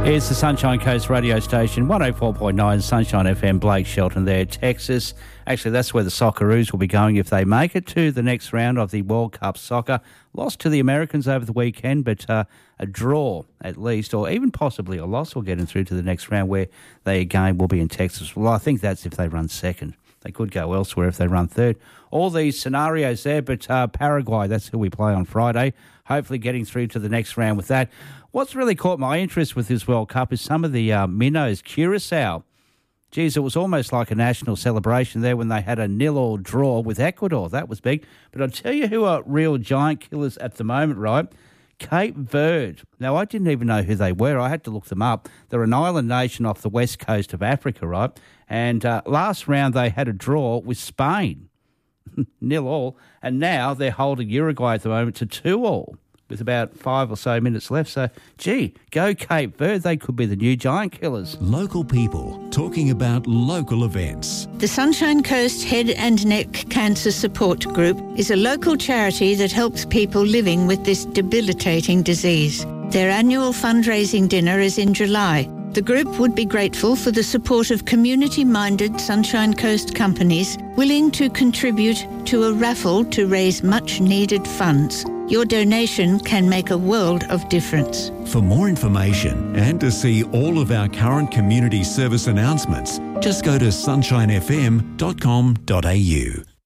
It's the Sunshine Coast radio station, 104.9 Sunshine FM, Blake Shelton there, Texas. Actually, that's where the Socceroos will be going if they make it to the next round of the World Cup Soccer. Lost to the Americans over the weekend, but a draw at least, or even possibly a loss will get them through to the next round where they again will be in Texas. Well, I think that's if they run second. They could go elsewhere if they run third. All these scenarios there, but Paraguay, that's who we play on Friday. Hopefully getting through to the next round with that. What's really caught my interest with this World Cup is some of the minnows. Curacao. Geez, it was almost like a national celebration there when they had a 0-0 draw with Ecuador. That was big. But I'll tell you who are real giant killers at the moment, right? Cape Verde. Now, I didn't even know who they were. I had to look them up. They're an island nation off the west coast of Africa, right? And last round they had a draw with Spain, 0-0. And now they're holding Uruguay at the moment to 2-2 with about 5 or so minutes left. So, gee, go Cape Verde. They could be the new giant killers. Local people talking about local events. The Sunshine Coast Head and Neck Cancer Support Group is a local charity that helps people living with this debilitating disease. Their annual fundraising dinner is in July. The group would be grateful for the support of community-minded Sunshine Coast companies willing to contribute to a raffle to raise much-needed funds. Your donation can make a world of difference. For more information and to see all of our current community service announcements, just go to sunshinefm.com.au.